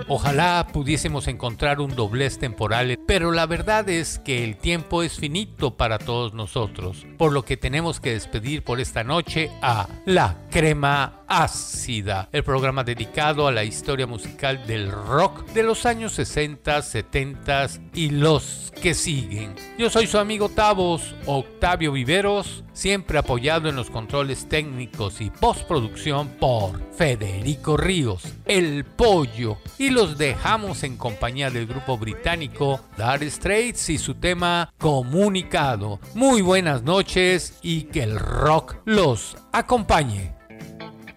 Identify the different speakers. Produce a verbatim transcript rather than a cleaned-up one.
Speaker 1: Ojalá pudiésemos encontrar un doblez temporal, pero la verdad es que el tiempo es finito para todos nosotros, por lo que tenemos que despedir por esta noche a La Crema Ácida, el programa dedicado a la historia musical del rock de los años sesenta, setenta y los que siguen. Yo soy su amigo Tavos, Octavio Viveros, siempre apoyado en los controles técnicos y postproducción por Federico Ríos, el Pollo, y los dejamos en compañía del grupo británico Dire Straits y su tema Comunicado. Muy buenas noches y que el rock los acompañe.